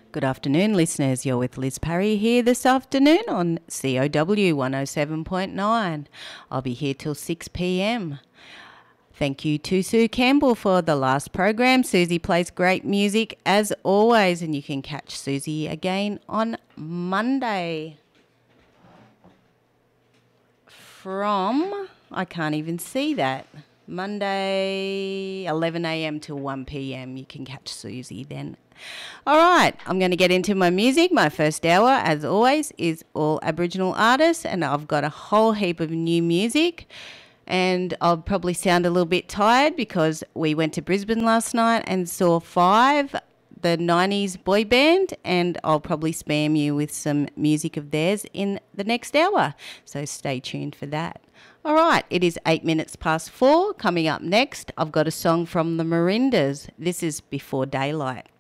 Good afternoon, listeners. You're with Liz Parry here this afternoon on COW 107.9. I'll be here till 6 p.m. Thank you to Sue Campbell for the last program. Susie plays great music as always, and you can catch Susie again on Monday from, I can't even see that, Monday 11 a.m. till 1 p.m. You can catch Susie then. All right, I'm going to get into my music. My first hour, as always, is all Aboriginal artists, and I've got a whole heap of new music. And I'll probably sound a little bit tired because we went to Brisbane last night and saw Five, the 90s boy band, and I'll probably spam you with some music of theirs in the next hour. So stay tuned for that. All right, it is 8 minutes past 4. Coming up next, I've got a song from the Marindas. This is Before Daylight.